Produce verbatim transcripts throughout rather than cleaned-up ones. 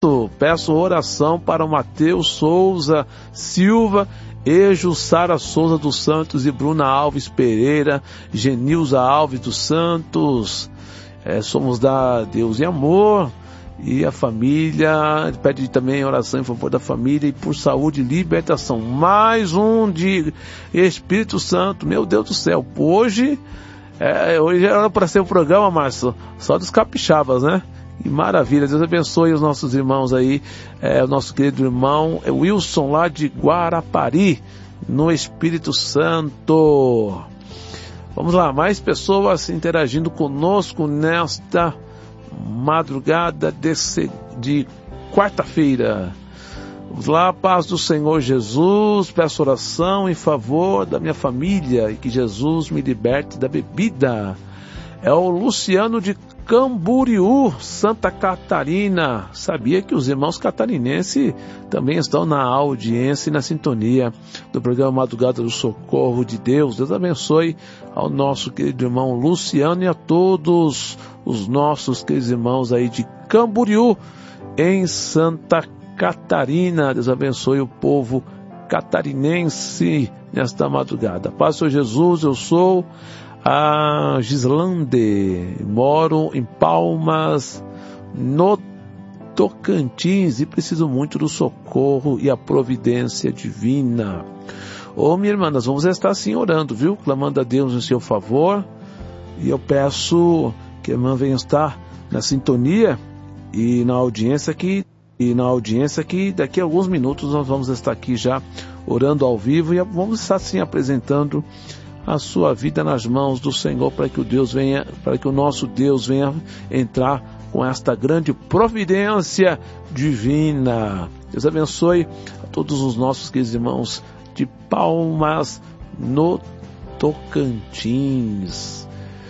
Peço oração para o Matheus Souza Silva e Jussara Souza dos Santos e Bruna Alves Pereira, Genilza Alves dos Santos. É, somos da Deus e Amor e a família. Pede também oração em favor da família e por saúde e libertação. Mais um de Espírito Santo. Meu Deus do céu. Hoje, é, hoje era para ser o programa, Márcio, só dos capixabas, né? Que maravilha, Deus abençoe os nossos irmãos aí, é, o nosso querido irmão é Wilson lá de Guarapari, no Espírito Santo. Vamos lá, mais pessoas interagindo conosco nesta madrugada de, de quarta-feira. Vamos lá, paz do Senhor Jesus, peço oração em favor da minha família e que Jesus me liberte da bebida. É o Luciano de Camboriú, Santa Catarina. Sabia que os irmãos catarinenses também estão na audiência e na sintonia do programa Madrugada do Socorro de Deus. Deus abençoe ao nosso querido irmão Luciano e a todos os nossos queridos irmãos aí de Camboriú, em Santa Catarina. Deus abençoe o povo catarinense nesta madrugada. Paz, Senhor Jesus, eu sou a Gislande, moro em Palmas, no Tocantins, e preciso muito do socorro e a providência divina. Ô, minha irmã, nós vamos estar assim orando, viu? Clamando a Deus em seu favor, e eu peço que a irmã venha estar na sintonia e na audiência aqui, e na audiência que daqui a alguns minutos nós vamos estar aqui já orando ao vivo e vamos estar assim apresentando a sua vida nas mãos do Senhor, para que o Deus venha, para que o nosso Deus venha entrar com esta grande providência divina. Deus abençoe a todos os nossos queridos irmãos de Palmas, no Tocantins.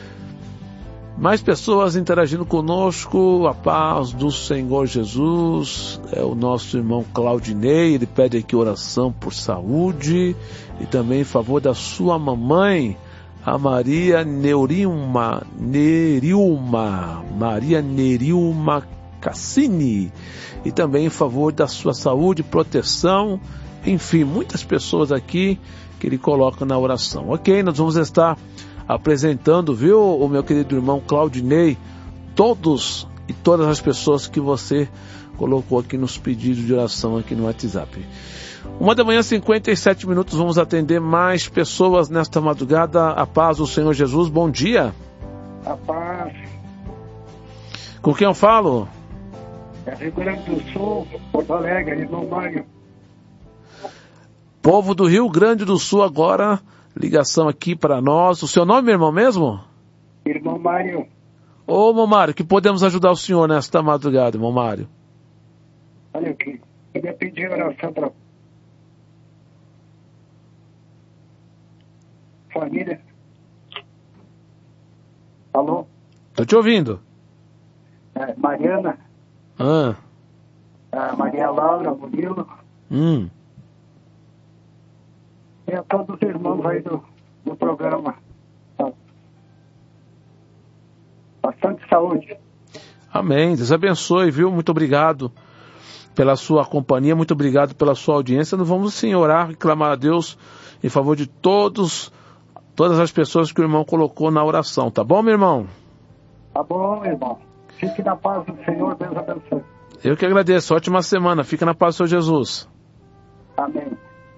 Mais pessoas interagindo conosco, a paz do Senhor Jesus. É o nosso irmão Claudinei, ele pede aqui oração por saúde e também em favor da sua mamãe, a Maria Neurilma, Nerilma, Maria Nerilma Cassini, e também em favor da sua saúde, proteção, enfim, muitas pessoas aqui que ele coloca na oração. Ok, nós vamos estar apresentando, viu, o meu querido irmão Claudinei, todos e todas as pessoas que você colocou aqui nos pedidos de oração aqui no WhatsApp. Uma da manhã, cinquenta e sete minutos, vamos atender mais pessoas nesta madrugada. A paz do Senhor Jesus, bom dia. A paz. Com quem eu falo? É Rio Grande do Sul, Porto Alegre, irmão Mário. Povo do Rio Grande do Sul agora, ligação aqui para nós. O seu nome, meu irmão, mesmo? Irmão Mário. Ô, irmão Mário, que podemos ajudar o senhor nesta madrugada, irmão Mário? Olha aqui, eu ia pedir oração para família. Alô? Tô te ouvindo. É, Mariana. Ah. A Maria Laura, Murilo. Hum. E a todos os irmãos aí do, do programa. Bastante saúde. Amém. Deus abençoe, viu? Muito obrigado pela sua companhia, muito obrigado pela sua audiência. Nós vamos sim orar e clamar a Deus em favor de todos, todas as pessoas que o irmão colocou na oração. Tá bom, meu irmão? Tá bom, irmão. Fique na paz do Senhor, Deus abençoe. Eu que agradeço. Ótima semana. Fica na paz do Senhor Jesus. Amém.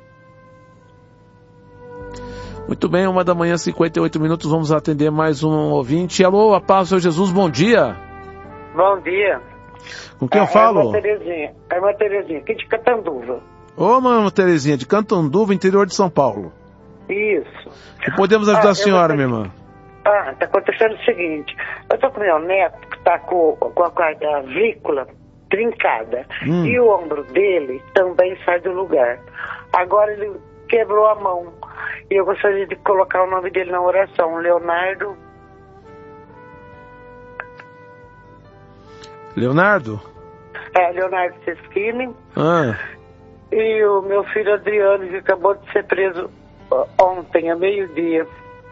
Muito bem, uma da manhã, cinquenta e oito minutos, vamos atender mais um ouvinte. Alô, a paz do Senhor Jesus, bom dia. Bom dia. Com quem é, eu falo? É a irmã Terezinha, é a irmã Terezinha, aqui de Catanduva. Ô, irmã Terezinha, de Catanduva, interior de São Paulo. Isso. E podemos ajudar ah, a senhora, vou... minha irmã? Ah, tá acontecendo o seguinte, eu tô com meu neto que tá com, com, a, com a vícula trincada, hum. e o ombro dele também sai do lugar. Agora ele quebrou a mão. E eu gostaria de colocar o nome dele na oração. Leonardo. Leonardo? É, Leonardo Seschini. Ah. E o meu filho Adriano, que acabou de ser preso ontem, a meio-dia.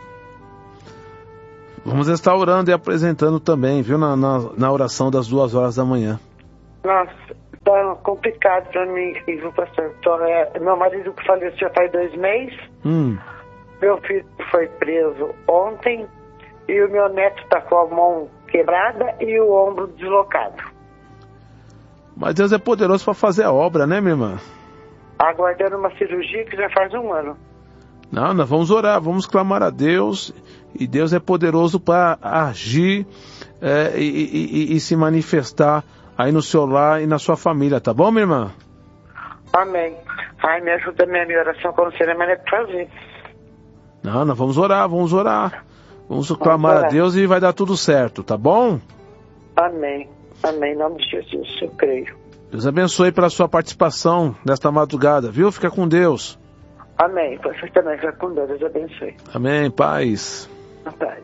Vamos estar orando e apresentando também, viu? Na, na, na oração das duas horas da manhã. Nossa, Tá complicado pra mim, viu, pastor? Tô, é, meu marido que faleceu faz dois meses. Hum. Meu filho foi preso ontem. E o meu neto tá com a mão quebrada e o ombro deslocado. Mas Deus é poderoso para fazer a obra, né, minha irmã? Aguardando uma cirurgia que já faz um ano. Não, nós vamos orar, vamos clamar a Deus. E Deus é poderoso para agir é, e, e, e, e se manifestar aí no seu lar e na sua família, tá bom, minha irmã? Amém. Ai, me ajuda na minha oração, que eu não sei nem mais o que fazer. Não, nós vamos orar, vamos orar. Vamos clamar vamos a Deus e vai dar tudo certo, tá bom? Amém. Amém. Em nome de Jesus, eu creio. Deus abençoe pela sua participação nesta madrugada, viu? Fica com Deus. Amém. Você também fica com Deus. Deus abençoe. Amém. Paz. Paz.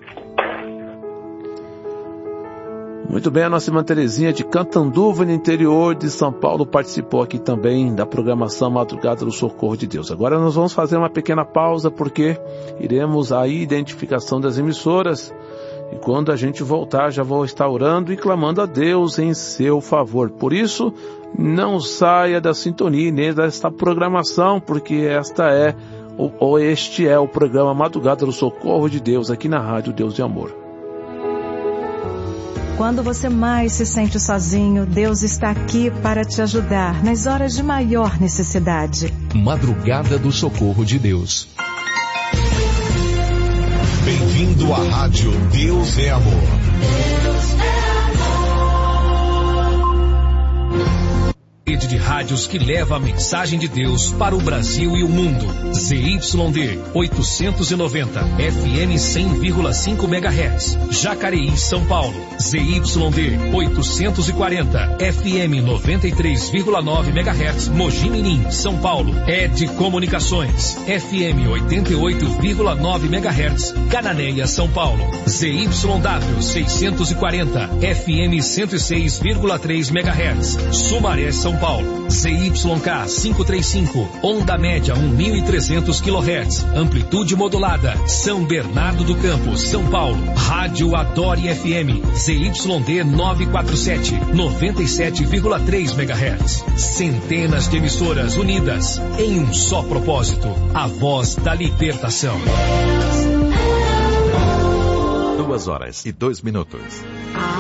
Muito bem, a nossa irmã Terezinha de Cantanduva, no interior de São Paulo, participou aqui também da programação Madrugada do Socorro de Deus. Agora nós vamos fazer uma pequena pausa, porque iremos à identificação das emissoras. E quando a gente voltar, já vou estar orando e clamando a Deus em seu favor. Por isso, não saia da sintonia nem desta programação, porque esta é, ou este é o programa Madrugada do Socorro de Deus, aqui na Rádio Deus de Amor. Quando você mais se sente sozinho, Deus está aqui para te ajudar nas horas de maior necessidade. Madrugada do Socorro de Deus. Bem-vindo à Rádio Deus é Amor. Deus é amor. Rede de rádios que leva a mensagem de Deus para o Brasil e o mundo. Z Y D oitocentos e noventa, F M cem vírgula cinco megahertz. Jacareí, São Paulo. Z Y D oitocentos e quarenta, F M noventa e três vírgula nove megahertz. Mogi Mirim, São Paulo. Ed Comunicações. F M oitenta e oito vírgula nove megahertz. Cananéia, São Paulo. Z Y W seiscentos e quarenta, F M cento e seis vírgula três megahertz. Sumaré, São Paulo. Z Y K quinhentos e trinta e cinco, onda média mil e trezentos quilohertz, amplitude modulada, São Bernardo do Campo, São Paulo. Rádio Adore F M, Z Y D novecentos e quarenta e sete, noventa e sete vírgula três megahertz. Centenas de emissoras unidas em um só propósito, a voz da libertação. Duas horas e dois minutos.